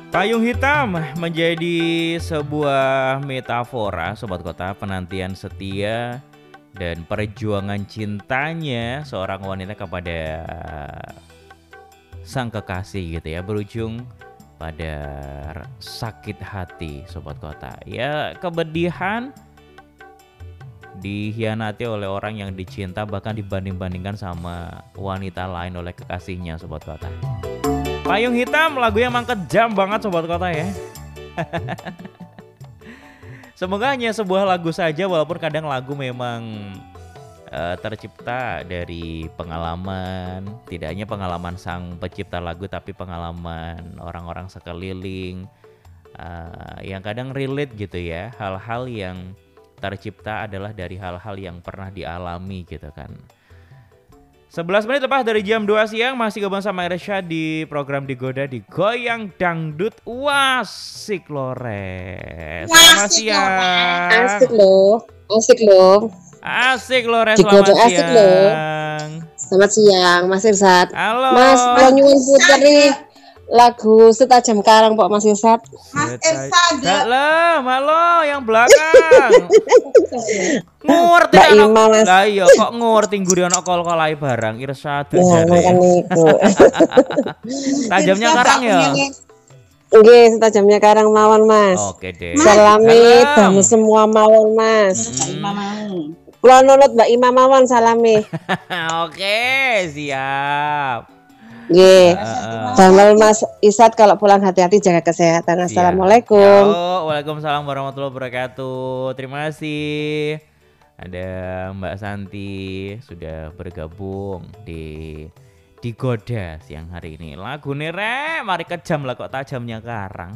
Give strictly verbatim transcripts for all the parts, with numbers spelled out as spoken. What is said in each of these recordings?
Payung hitam menjadi sebuah metafora Sobat Kota penantian setia dan perjuangan cintanya seorang wanita kepada sang kekasih gitu ya, berujung pada sakit hati Sobat Kota. Ya, kepedihan dikhianati oleh orang yang dicinta, bahkan dibanding-bandingkan sama wanita lain oleh kekasihnya Sobat Kota. Payung hitam lagu yang emang kejam banget Sobat Kota ya. Semoga hanya sebuah lagu saja, walaupun kadang lagu memang uh, tercipta dari pengalaman. Tidak hanya pengalaman sang pencipta lagu, tapi pengalaman orang-orang sekeliling uh, yang kadang relate gitu ya. Hal-hal yang tercipta adalah dari hal-hal yang pernah dialami gitu kan. sebelas menit lepas dari jam dua siang, masih gabung sama Irsya di program Digoda di Goyang Dangdut. Wasik Lore. Selamat siang. Asik loh, asik loh. Asik Lore, Digoda selamat asik siang. Loh. Selamat siang, Mas Irsat. Halo. Mas, kalau nyuwun puteri lagu Setajam Karang Pak Mas Irsat. Mas Irsat. Enggak lah, malo yang belakang. Ngerti Mbak anak Ima, Mas. lah iya kok ngerti ngguri anak kol-kolai barang Irsat Ya, jare. makan itu. Tajamnya karang ya. Nggih, Setajamnya Karang mawon, Mas. Oke deh. Salami Salam. damu semua mawon, Mas. Mbak Ima mau. Kula nunut Mbak Ima mawon salami. Oke, siap. Nggih. Heeh. Damel Mas Isat kalau pulang hati-hati jaga kesehatan. Assalamualaikum. Yo, waalaikumsalam warahmatullahi wabarakatuh. Terima kasih. Ada Mbak Santi sudah bergabung di Digoda siang hari ini. Lagu nih rek, mari kejam lah kok tajamnya karang.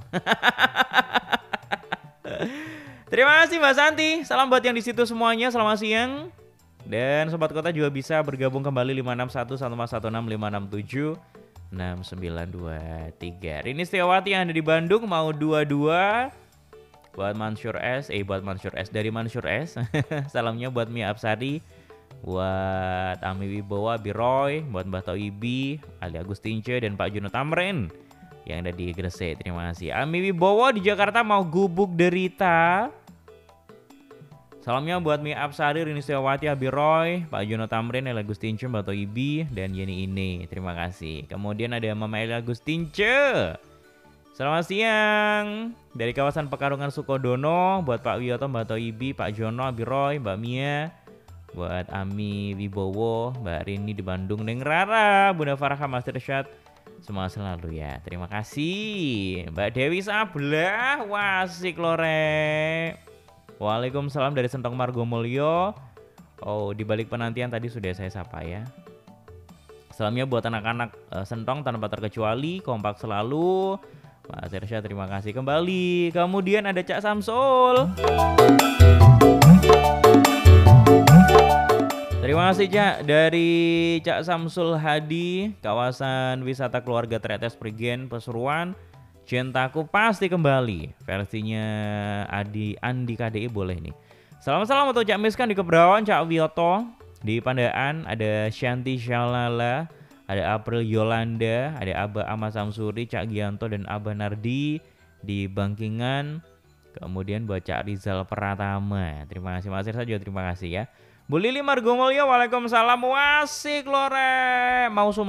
Terima kasih Mbak Santi. Salam buat yang di situ semuanya. Selamat siang. Dan Sobat Kota juga bisa bergabung kembali lima enam satu satu empat satu enam lima enam tujuh enam sembilan dua tiga. Rini Setiawati yang ada di Bandung mau dua dua. Buat Mansur S, eh buat Mansur S dari Mansur S. Salamnya buat Mia Absari, buat Ami Wibowo, Biroy, buat Mbak Toibi, Ali Agustince dan Pak Juno Tamrin yang ada di Gresik. Terima kasih. Ami Wibowo di Jakarta mau gubuk derita. Salamnya buat Mia Absari, Rini Setiawati, Abiroy, Pak Juno Tamrin, El Agustince, Mbak Toibi, dan Yeni ini. Terima kasih. Kemudian ada Mama El Agustince. Selamat siang. Dari kawasan Pekarungan Sukodono, buat Pak Wiyoto, Mbak Toibi, Pak Jono, Abiroy, Mbak Mia. Buat Ami Wibowo, Mbak Rini di Bandung, Neng Rara, Bunda Farah, Mas Irsyad. Semua selalu ya. Terima kasih. Mbak Dewi Sablah, wasik lore. Waalaikumsalam dari Sentong Margomulyo. Oh, di balik penantian tadi sudah saya sapa ya. Salamnya buat anak-anak uh, Sentong tanpa terkecuali, kompak selalu. Mas Irsya terima kasih kembali. Kemudian ada Cak Samsul. Terima kasih Cak dari Cak Samsul Hadi, kawasan wisata keluarga Tretes Prigen Pasuruan. Cintaku pasti kembali, versinya Adi Andi K D I boleh nih. Salam-salam untuk Cak Miskan di Kebrawan, Cak Wiyoto di Pandaan, ada Shanti Shalala, ada April Yolanda, ada Abah Ahmad Samsuri, Cak Gianto dan Abah Nardi di Bangkingan. Kemudian buat Cak Rizal Pratama. Terima kasih Mas Irsa juga terima kasih ya. Bu Lili Margomulyo, waalaikumsalam, wasik lore. Mau